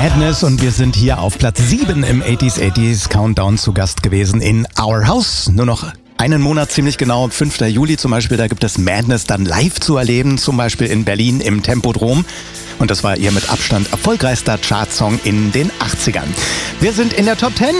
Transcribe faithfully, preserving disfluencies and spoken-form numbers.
Madness und wir sind hier auf Platz sieben im achtziger achtziger Countdown zu Gast gewesen in Our House. Nur noch einen Monat ziemlich genau, fünfter Juli zum Beispiel, da gibt es Madness dann live zu erleben, zum Beispiel in Berlin im Tempodrom. Und das war ihr mit Abstand erfolgreichster Chartsong in den achtzigern. Wir sind in der Top zehn.